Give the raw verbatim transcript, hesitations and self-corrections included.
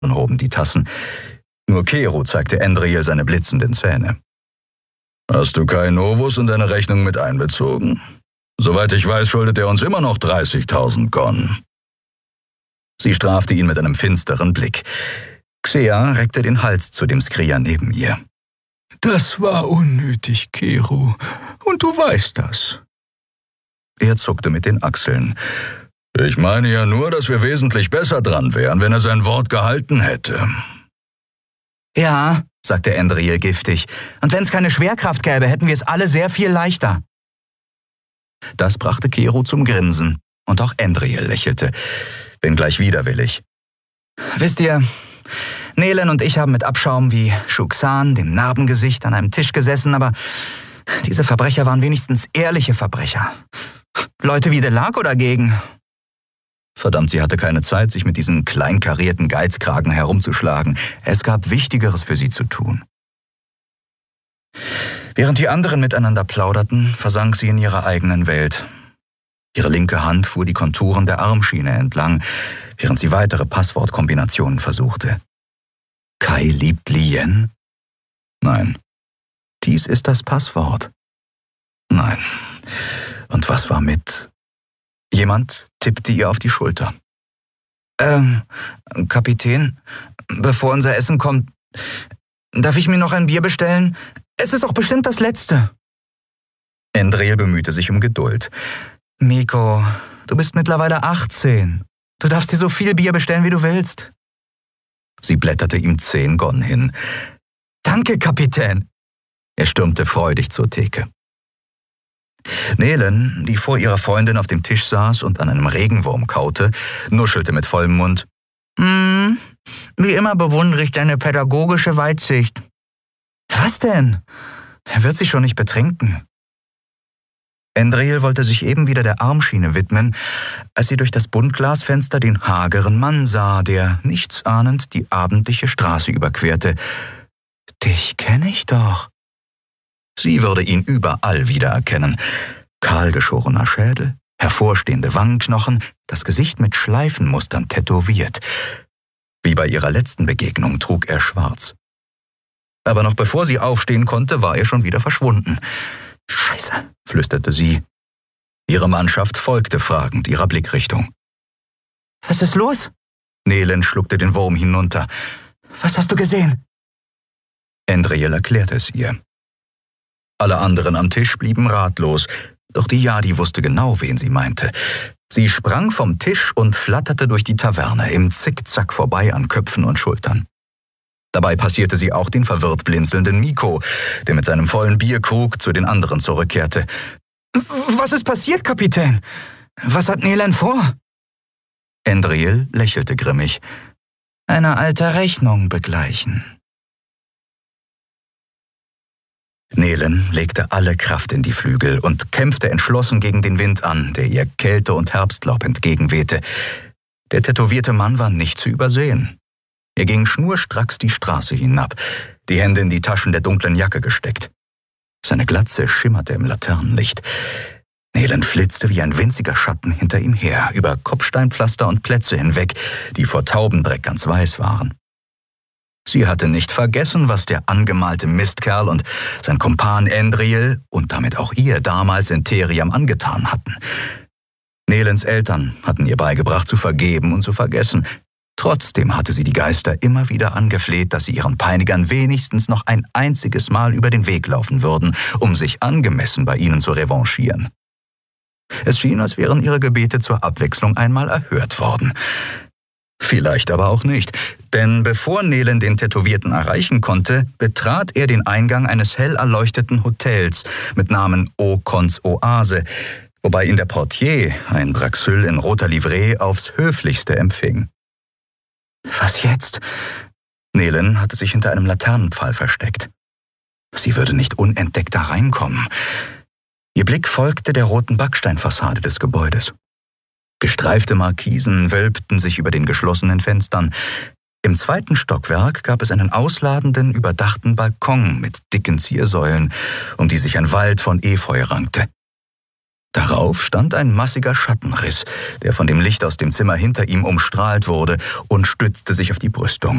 und hoben die Tassen. Nur Kero zeigte Endriel seine blitzenden Zähne. »Hast du keinen Novus in deine Rechnung mit einbezogen? Soweit ich weiß, schuldet er uns immer noch dreißigtausend Gon.« Sie strafte ihn mit einem finsteren Blick. Xea reckte den Hals zu dem Skrier neben ihr. »Das war unnötig, Kero, und du weißt das.« Er zuckte mit den Achseln. »Ich meine ja nur, dass wir wesentlich besser dran wären, wenn er sein Wort gehalten hätte.« »Ja«, sagte Endriel giftig, »und wenn es keine Schwerkraft gäbe, hätten wir es alle sehr viel leichter.« Das brachte Kero zum Grinsen, und auch Endriel lächelte, wenngleich widerwillig. »Wisst ihr, Nelen und ich haben mit Abschaum wie Shuxan, dem Narbengesicht, an einem Tisch gesessen, aber diese Verbrecher waren wenigstens ehrliche Verbrecher. Leute wie Delaco dagegen.« Verdammt, sie hatte keine Zeit, sich mit diesen kleinkarierten Geizkragen herumzuschlagen. Es gab Wichtigeres für sie zu tun. Während die anderen miteinander plauderten, versank sie in ihrer eigenen Welt. Ihre linke Hand fuhr die Konturen der Armschiene entlang, während sie weitere Passwortkombinationen versuchte. Kai liebt Lien? Nein. Dies ist das Passwort. Nein. Und was war mit... Jemand tippte ihr auf die Schulter. Ähm, Kapitän, bevor unser Essen kommt, darf ich mir noch ein Bier bestellen? Es ist doch bestimmt das letzte. Endriel bemühte sich um Geduld. Miko, du bist mittlerweile achtzehn. Du darfst dir so viel Bier bestellen, wie du willst. Sie blätterte ihm zehn Gon hin. Danke, Kapitän. Er stürmte freudig zur Theke. Nelen, die vor ihrer Freundin auf dem Tisch saß und an einem Regenwurm kaute, nuschelte mit vollem Mund. Hm, wie immer bewundere ich deine pädagogische Weitsicht. Was denn? Er wird sich schon nicht betrinken. Endriel wollte sich eben wieder der Armschiene widmen, als sie durch das Buntglasfenster den hageren Mann sah, der, nichtsahnend, die abendliche Straße überquerte. »Dich kenne ich doch.« Sie würde ihn überall wiedererkennen. Kahlgeschorener Schädel, hervorstehende Wangenknochen, das Gesicht mit Schleifenmustern tätowiert. Wie bei ihrer letzten Begegnung trug er schwarz. Aber noch bevor sie aufstehen konnte, war er schon wieder verschwunden. »Scheiße«, flüsterte sie. Ihre Mannschaft folgte fragend ihrer Blickrichtung. »Was ist los?« Nelen schluckte den Wurm hinunter. »Was hast du gesehen?« Endriel erklärte es ihr. Alle anderen am Tisch blieben ratlos, doch die Yadi wusste genau, wen sie meinte. Sie sprang vom Tisch und flatterte durch die Taverne im Zickzack vorbei an Köpfen und Schultern. Dabei passierte sie auch den verwirrt blinzelnden Miko, der mit seinem vollen Bierkrug zu den anderen zurückkehrte. »Was ist passiert, Kapitän? Was hat Nelen vor?« Endriel lächelte grimmig. »Eine alte Rechnung begleichen.« Nelen legte alle Kraft in die Flügel und kämpfte entschlossen gegen den Wind an, der ihr Kälte und Herbstlaub entgegenwehte. Der tätowierte Mann war nicht zu übersehen. Er ging schnurstracks die Straße hinab, die Hände in die Taschen der dunklen Jacke gesteckt. Seine Glatze schimmerte im Laternenlicht. Nelen flitzte wie ein winziger Schatten hinter ihm her, über Kopfsteinpflaster und Plätze hinweg, die vor Taubendreck ganz weiß waren. Sie hatte nicht vergessen, was der angemalte Mistkerl und sein Kumpan Endriel und damit auch ihr damals in Theriam angetan hatten. Nelens Eltern hatten ihr beigebracht, zu vergeben und zu vergessen. Trotzdem hatte sie die Geister immer wieder angefleht, dass sie ihren Peinigern wenigstens noch ein einziges Mal über den Weg laufen würden, um sich angemessen bei ihnen zu revanchieren. Es schien, als wären ihre Gebete zur Abwechslung einmal erhört worden. Vielleicht aber auch nicht, denn bevor Nelen den Tätowierten erreichen konnte, betrat er den Eingang eines hell erleuchteten Hotels mit Namen Okons Oase, wobei ihn der Portier, ein Braxül in roter Livree, aufs Höflichste empfing. Was jetzt? Nelen hatte sich hinter einem Laternenpfahl versteckt. Sie würde nicht unentdeckt da reinkommen. Ihr Blick folgte der roten Backsteinfassade des Gebäudes. Gestreifte Markisen wölbten sich über den geschlossenen Fenstern. Im zweiten Stockwerk gab es einen ausladenden, überdachten Balkon mit dicken Ziersäulen, um die sich ein Wald von Efeu rankte. Darauf stand ein massiger Schattenriss, der von dem Licht aus dem Zimmer hinter ihm umstrahlt wurde, und stützte sich auf die Brüstung.